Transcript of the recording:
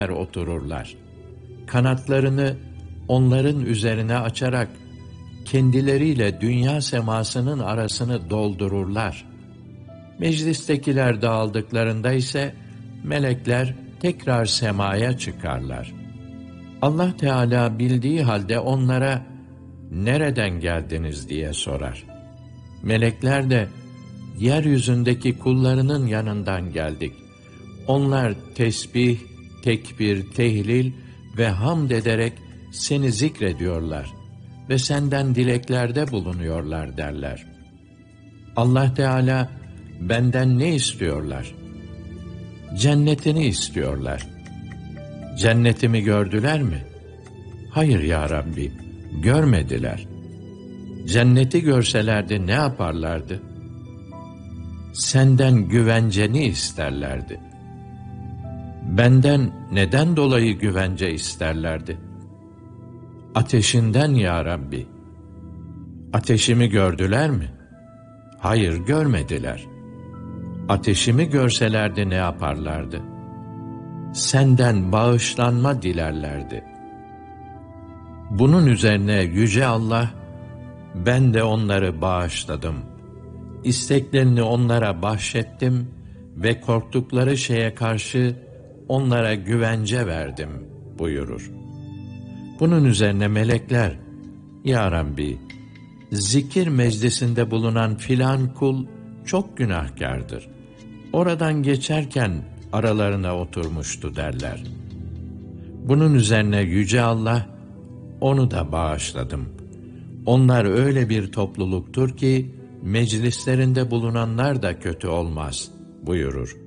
otururlar. Kanatlarını onların üzerine açarak kendileriyle dünya semasının arasını doldururlar. Meclistekiler dağıldıklarında ise melekler tekrar semaya çıkarlar. Allah Teala bildiği halde onlara nereden geldiniz diye sorar. Melekler de yeryüzündeki kullarının yanından geldik. Onlar tesbih, tekbir, tehlil ve hamd ederek seni zikrediyorlar ve senden dileklerde bulunuyorlar derler. Allah Teala benden ne istiyorlar? Cennetini istiyorlar. Cennetimi gördüler mi? Hayır ya Rabbi, görmediler. Cenneti görselerdi ne yaparlardı? Senden güvenceni isterlerdi. Benden neden dolayı güvence isterlerdi? Ateşinden ya Rabbi. Ateşimi gördüler mi? Hayır, görmediler. Ateşimi görselerdi ne yaparlardı? Senden bağışlanma dilerlerdi. Bunun üzerine Yüce Allah, ben de onları bağışladım. İsteklerini onlara bahşettim ve korktukları şeye karşı onlara güvence verdim buyurur. Bunun üzerine melekler, Ya Rabbi, zikir meclisinde bulunan filan kul çok günahkardır. Oradan geçerken aralarına oturmuştu derler. Bunun üzerine Yüce Allah, onu da bağışladım. Onlar öyle bir topluluktur ki, meclislerinde bulunanlar da kötü olmaz buyurur.